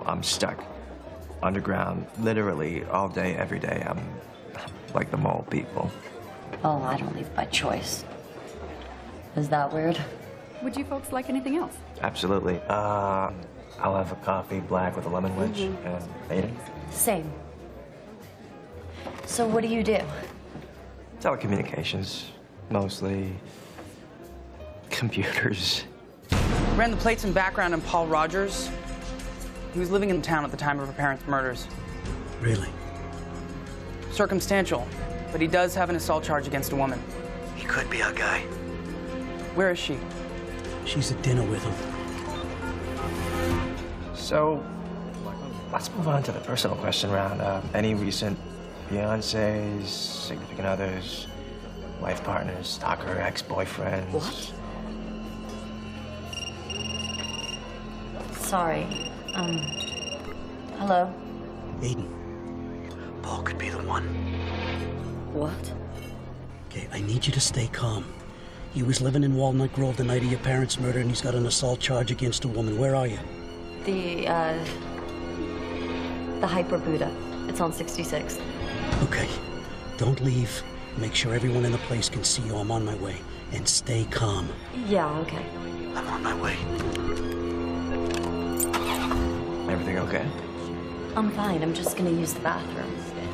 I'm stuck underground literally all day, every day. I'm like the mole people. Oh, I don't leave by choice. Is that weird? Would you folks like anything else? Absolutely. I'll have a coffee black with a lemon wedge and bacon. Same. So what do you do? Telecommunications, mostly. Computers. Ran the plates and background on Paul Rogers. He was living in town at the time of her parents' murders. Really? Circumstantial, but he does have an assault charge against a woman. He could be our guy. Where is she? She's at dinner with him. So, let's move on to the personal question round. Any recent fiancés, significant others, life partners, stalker, ex-boyfriends? What? Sorry. Hello? Aiden. Paul could be the one. What? Okay, I need you to stay calm. He was living in Walnut Grove the night of your parents' murder, and he's got an assault charge against a woman. Where are you? The Hyper Buddha. It's on 66. Okay. Don't leave. Make sure everyone in the place can see you. I'm on my way. And stay calm. Yeah, okay. I'm on my way. Everything okay? I'm fine. I'm just gonna use the bathroom.